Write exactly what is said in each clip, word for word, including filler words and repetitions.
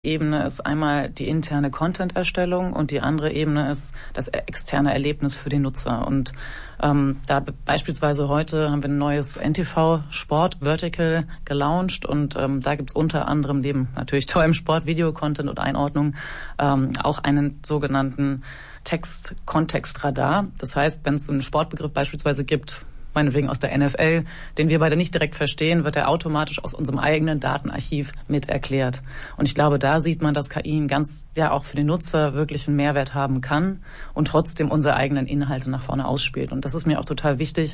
Ebene ist einmal die interne Content-Erstellung und die andere Ebene ist das externe Erlebnis für den Nutzer. Und ähm, da beispielsweise heute haben wir ein neues N T V-Sport-Vertical gelauncht und ähm, da gibt's unter anderem neben natürlich tollem Sport-Video-Content und Einordnung ähm, auch einen sogenannten Text-Kontext-Radar. Das heißt, wenn es einen Sportbegriff beispielsweise gibt, meinetwegen aus der N F L, den wir beide nicht direkt verstehen, wird er automatisch aus unserem eigenen Datenarchiv mit erklärt. Und ich glaube, da sieht man, dass K I ganz, ja, auch für den Nutzer wirklich einen Mehrwert haben kann und trotzdem unsere eigenen Inhalte nach vorne ausspielt. Und das ist mir auch total wichtig,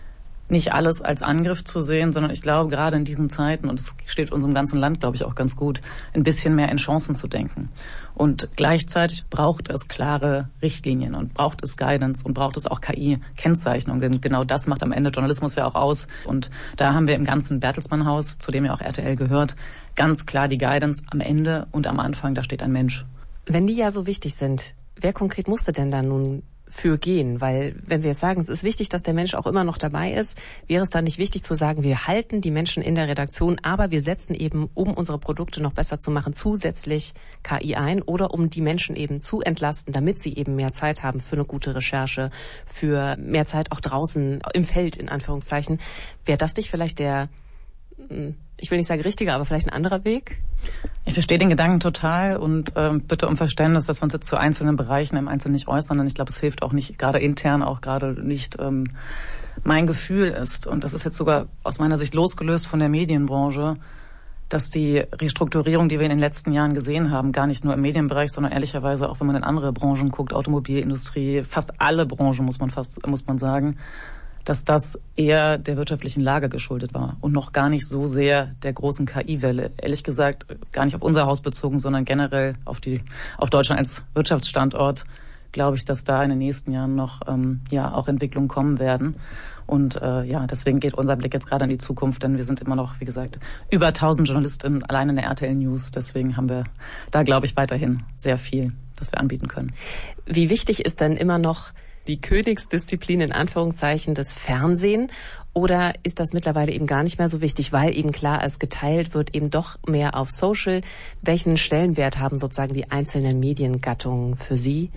nicht alles als Angriff zu sehen, sondern ich glaube, gerade in diesen Zeiten, und es steht unserem ganzen Land, glaube ich, auch ganz gut, ein bisschen mehr in Chancen zu denken. Und gleichzeitig braucht es klare Richtlinien und braucht es Guidance und braucht es auch K I-Kennzeichnung, denn genau das macht am Ende Journalismus ja auch aus. Und da haben wir im ganzen Bertelsmann-Haus, zu dem ja auch R T L gehört, ganz klar die Guidance am Ende und am Anfang, da steht ein Mensch. Wenn die ja so wichtig sind, wer konkret musste denn da nun für gehen? Weil wenn Sie jetzt sagen, es ist wichtig, dass der Mensch auch immer noch dabei ist, wäre es dann nicht wichtig zu sagen, wir halten die Menschen in der Redaktion, aber wir setzen eben, um unsere Produkte noch besser zu machen, zusätzlich K I ein oder um die Menschen eben zu entlasten, damit sie eben mehr Zeit haben für eine gute Recherche, für mehr Zeit auch draußen im Feld, in Anführungszeichen. Wäre das nicht vielleicht der, ich will nicht sagen richtiger, aber vielleicht ein anderer Weg? Ich verstehe den Gedanken total und ähm, bitte um Verständnis, dass wir uns jetzt zu einzelnen Bereichen im Einzelnen nicht äußern, denn ich glaube, es hilft auch nicht, gerade intern, auch gerade nicht ähm, mein Gefühl ist, und das ist jetzt sogar aus meiner Sicht losgelöst von der Medienbranche, dass die Restrukturierung, die wir in den letzten Jahren gesehen haben, gar nicht nur im Medienbereich, sondern ehrlicherweise auch, wenn man in andere Branchen guckt, Automobilindustrie, fast alle Branchen, muss man fast, muss man sagen, dass das eher der wirtschaftlichen Lage geschuldet war und noch gar nicht so sehr der großen K I-Welle. Ehrlich gesagt, gar nicht auf unser Haus bezogen, sondern generell auf die, auf Deutschland als Wirtschaftsstandort, glaube ich, dass da in den nächsten Jahren noch, ähm, ja, auch Entwicklungen kommen werden. Und, äh, ja, deswegen geht unser Blick jetzt gerade in die Zukunft, denn wir sind immer noch, wie gesagt, über tausend Journalistinnen allein in der R T L News. Deswegen haben wir da, glaube ich, weiterhin sehr viel, das wir anbieten können. Wie wichtig ist denn immer noch die Königsdisziplin in Anführungszeichen des Fernsehen, oder ist das mittlerweile eben gar nicht mehr so wichtig, weil eben klar als geteilt wird, eben doch mehr auf Social? Welchen Stellenwert haben sozusagen die einzelnen Mediengattungen für Sie?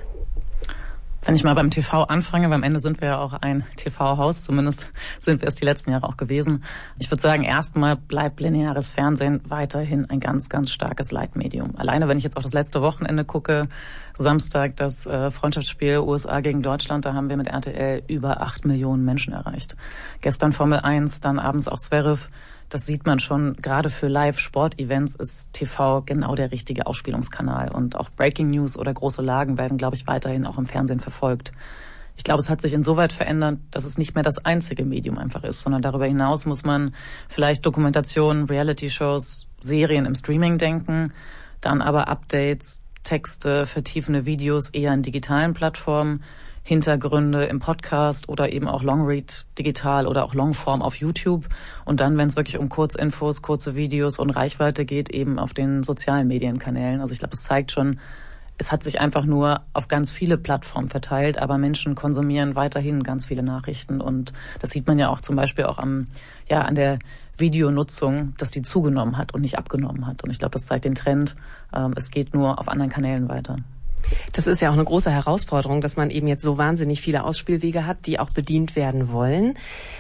Wenn ich mal beim T V anfange, weil am Ende sind wir ja auch ein T V-Haus, zumindest sind wir es die letzten Jahre auch gewesen. Ich würde sagen, erstmal bleibt lineares Fernsehen weiterhin ein ganz, ganz starkes Leitmedium. Alleine, wenn ich jetzt auf das letzte Wochenende gucke, Samstag das äh, Freundschaftsspiel U S A gegen Deutschland, da haben wir mit R T L über acht Millionen Menschen erreicht. Gestern Formel eins, dann abends auch Zverev. Das sieht man schon, gerade für Live-Sport-Events ist T V genau der richtige Ausspielungskanal. Und auch Breaking News oder große Lagen werden, glaube ich, weiterhin auch im Fernsehen verfolgt. Ich glaube, es hat sich insoweit verändert, dass es nicht mehr das einzige Medium einfach ist, sondern darüber hinaus muss man vielleicht Dokumentationen, Reality-Shows, Serien im Streaming denken, dann aber Updates, Texte, vertiefende Videos eher in digitalen Plattformen, Hintergründe im Podcast oder eben auch Longread digital oder auch Longform auf YouTube. Und dann, wenn es wirklich um Kurzinfos, kurze Videos und Reichweite geht, eben auf den sozialen Medienkanälen. Also ich glaube, es zeigt schon, es hat sich einfach nur auf ganz viele Plattformen verteilt, aber Menschen konsumieren weiterhin ganz viele Nachrichten. Und das sieht man ja auch zum Beispiel auch am, ja, an der Videonutzung, dass die zugenommen hat und nicht abgenommen hat. Und ich glaube, das zeigt den Trend, ähm, es geht nur auf anderen Kanälen weiter. Das ist ja auch eine große Herausforderung, dass man eben jetzt so wahnsinnig viele Ausspielwege hat, die auch bedient werden wollen.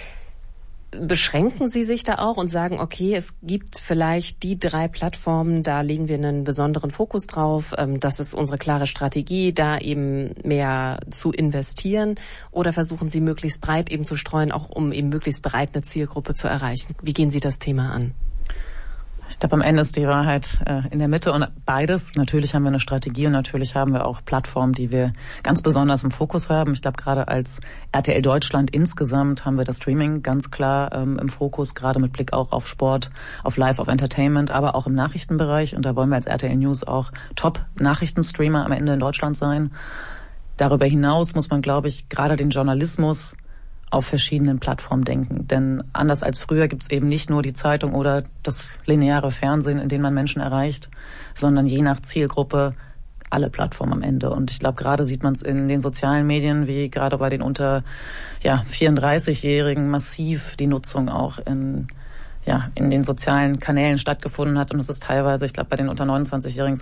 Beschränken Sie sich da auch und sagen, okay, es gibt vielleicht die drei Plattformen, da legen wir einen besonderen Fokus drauf, das ist unsere klare Strategie, da eben mehr zu investieren, oder versuchen Sie möglichst breit eben zu streuen, auch um eben möglichst breit eine Zielgruppe zu erreichen? Wie gehen Sie das Thema an? Ich glaube, am Ende ist die Wahrheit äh, in der Mitte und beides. Natürlich haben wir eine Strategie und natürlich haben wir auch Plattformen, die wir ganz besonders im Fokus haben. Ich glaube, gerade als R T L Deutschland insgesamt haben wir das Streaming ganz klar ähm, im Fokus, gerade mit Blick auch auf Sport, auf Live, auf Entertainment, aber auch im Nachrichtenbereich. Und da wollen wir als R T L News auch Top-Nachrichtenstreamer am Ende in Deutschland sein. Darüber hinaus muss man, glaube ich, gerade den Journalismus auf verschiedenen Plattformen denken. Denn anders als früher gibt es eben nicht nur die Zeitung oder das lineare Fernsehen, in dem man Menschen erreicht, sondern je nach Zielgruppe alle Plattformen am Ende. Und ich glaube, gerade sieht man es in den sozialen Medien, wie gerade bei den unter ja, vierunddreißigjährigen massiv die Nutzung auch in ja in den sozialen Kanälen stattgefunden hat. Und es ist teilweise, ich glaube, bei den unter neunundzwanzigjährigen